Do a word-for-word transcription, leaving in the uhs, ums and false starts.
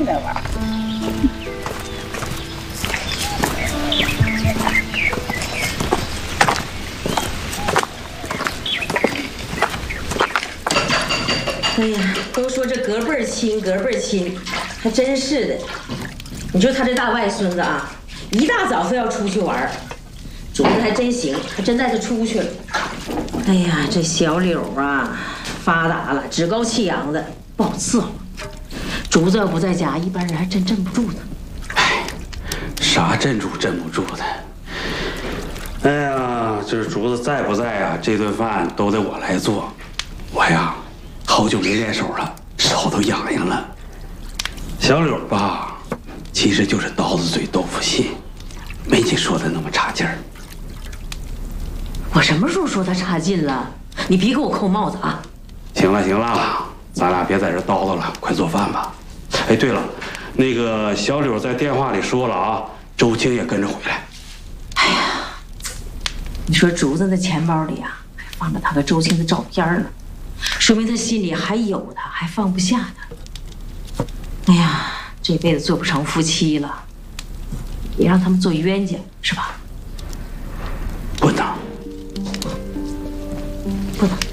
那玩意儿。 哎呀，都说这隔辈儿亲，隔辈儿亲，还真是的。你说他这大外孙子啊，一大早非要出去玩儿，主子还真行，还真带他出去了。哎呀，这小柳啊，发达了，趾高气扬的，不好伺候。主子要不在家，一般人还真镇不住他。 哎，啥镇住镇不住的。哎呀，这主子在不在呀？这顿饭都得我来做。我呀，好久没练手了，手都痒痒了。小柳吧，其实就是刀子嘴豆腐心，没你说的那么差劲儿。 我什么时候说他差劲了？你别给我扣帽子啊！ 行了行了，咱俩别在这叨叨了，快做饭吧。哎，对了，那个小柳在电话里说了啊，周青也跟着回来。 哎呀，你说竹子的钱包里啊，还放着他和周青的照片呢，说明他心里还有他，还放不下他。哎呀，这辈子做不成夫妻了，别让他们做冤家，是吧？ 不能， 不能。